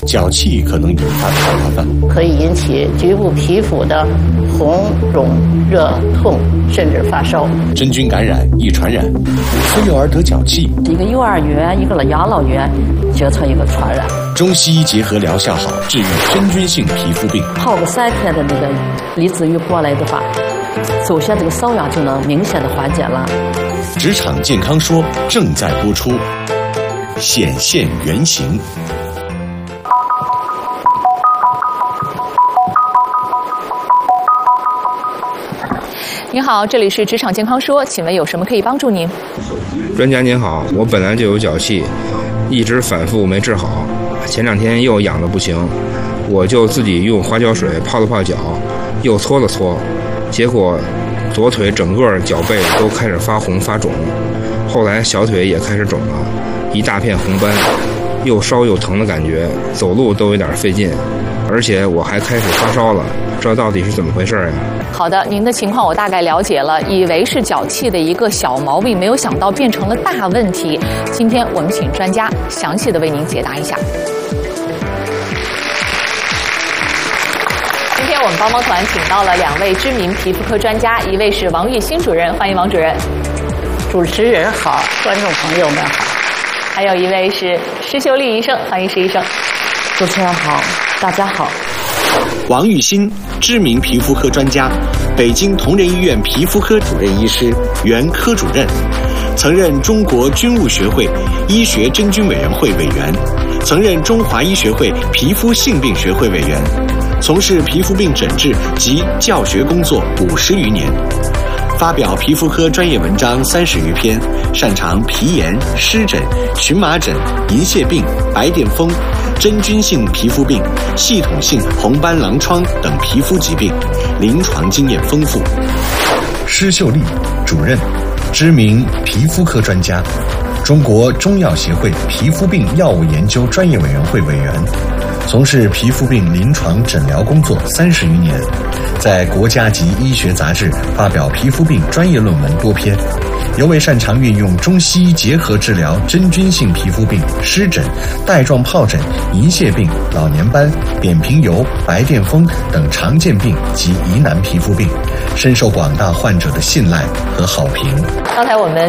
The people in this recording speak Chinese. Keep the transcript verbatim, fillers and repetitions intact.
脚气可能引发的麻烦， 可以引起局部皮肤的红肿、热、痛，甚至发烧。 真菌感染易传染，妇幼儿得脚气， 一个幼儿园，一个养老院，决策一个传染。 中西医结合疗效好，治愈真菌性皮肤病。 泡个三天的那个梨子鱼过来的话，首先这个瘙痒就能明显的缓解了。 职场健康说正在播出，显现原形。 您好，这里是职场健康说，请问有什么可以帮助您？ 专家您好，我本来就有脚气，一直反复没治好，前两天又痒得不行，我就自己用花椒水泡了泡脚，又搓了搓，结果左腿整个脚背都开始发红发肿，后来小腿也开始肿了，一大片红斑，又烧又疼的感觉，走路都有点费劲，而且我还开始发烧了，这到底是怎么回事呀？ 好的，您的情况我大概了解了，以为是脚气的一个小毛病，没有想到变成了大问题。今天我们请专家详细的为您解答一下。今天我们帮帮团请到了两位知名皮肤科专家，一位是王玉新主任，欢迎王主任。 主持人好，观众朋友们好。 还有一位是施秀丽医生，欢迎施医生。 主持人好，大家好。 王玉新，知名皮肤科专家，北京同仁医院皮肤科主任医师，原科主任，曾任中国菌物学会医学真菌委员会委员，曾任中华医学会皮肤性病学会委员，从事皮肤病诊治及教学工作五十余年，发表皮肤科专业文章三十余篇，擅长皮炎、湿疹、荨麻疹、银屑病、白癜风、真菌性皮肤病、系统性红斑狼疮等皮肤疾病，临床经验丰富。施秀丽，主任，知名皮肤科专家，中国中药协会皮肤病药物研究专业委员会委员，从事皮肤病临床诊疗工作三十余年，在国家级医学杂志发表皮肤病专业论文多篇，尤为擅长运用中西医结合治疗真菌性皮肤病、湿疹、带状疱疹、银屑病、老年斑、扁平疣、白癜风等常见病及疑难皮肤病，深受广大患者的信赖和好评。 刚才我们